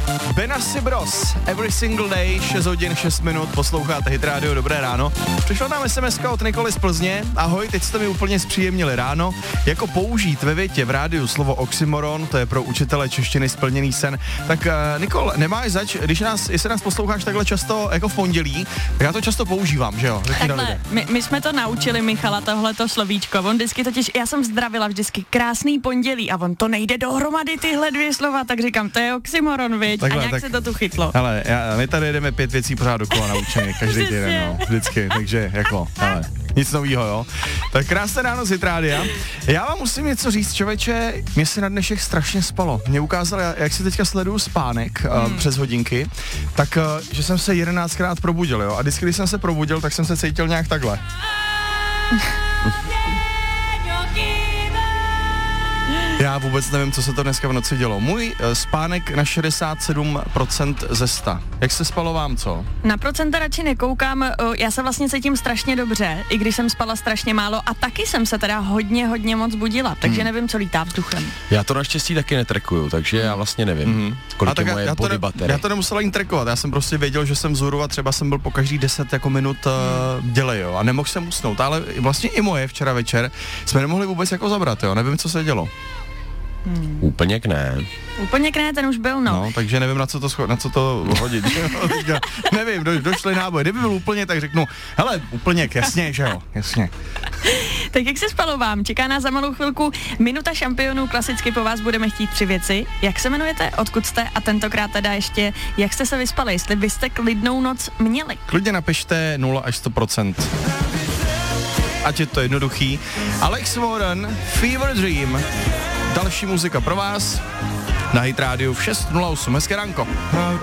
Benassi Bros. Every single day, 6 hodin, 6 minut, posloucháte Hit Radio, dobré ráno. Přišla nám SMS-ka od Nikoly z Plzně. Ahoj, teď jste mi úplně zpříjemnili ráno. Jako použít ve větě v rádiu slovo oxymoron, to je pro učitele češtiny splněný sen. Tak Nikol, nemáš zač, jestli nás posloucháš takhle často jako v pondělí, tak já to často používám, že jo? Takhle, my jsme to naučili Michala, tohleto slovíčko. On vždycky totiž, já jsem zdravila vždycky krásný pondělí a on to nejde dohromady tyhle dvě slova, tak říkám, to je oxymoron, viď? Takhle, a nějak se to tu chytlo. Hele, my tady jedeme 5 věcí pořád dokola naučených, každý týden, no, vždycky, takže jako, hele, nic novýho, jo. Tak krásné ráno z Hit Rádia. Já vám musím něco říct, člověče, mě se na dnešek strašně spalo. Mě ukázalo, jak si teďka sleduju spánek přes hodinky, tak, že jsem se 11krát probudil, jo. A vždycky, když jsem se probudil, tak jsem se cítil nějak takhle. Já vůbec nevím, co se to dneska v noci dělo. Můj spánek na 67% ze 100. Jak se spalo vám, co? Na procenta radši nekoukám, já se vlastně cítím strašně dobře, i když jsem spala strašně málo a taky jsem se teda hodně moc budila, takže nevím, co lítá vzduchem. Já to naštěstí taky netrekuju, takže já vlastně nevím, kolik je moje body baterie. Já to nemusel ani trekovat, já jsem prostě věděl, že jsem vzhůru a třeba jsem byl po každý 10 jako minut dělej, jo, a nemohl jsem usnout, ale vlastně i moje včera večer jsme nemohli vůbec jako zabrat, jo, nevím, co se dělo. Úplně ne. Úplně ne, ten už byl, no. No, takže nevím, na co to hodit. Nevím, došly náboje. Kdyby byl úplně, tak řeknu, hele, úplně, jasně, že jo, jasně. Tak jak se spalo vám? Čeká nás za malou chvilku minuta šampionů, klasicky po vás budeme chtít 3 věci. Jak se jmenujete, odkud jste a tentokrát teda ještě, jak jste se vyspali, jestli byste klidnou noc měli? Klidně napište 0 až 100%. Ať je to jednoduchý. Alex Warren, Fever Dream. Další muzika pro vás na Hit Radio v 6:08. Hezké ránko.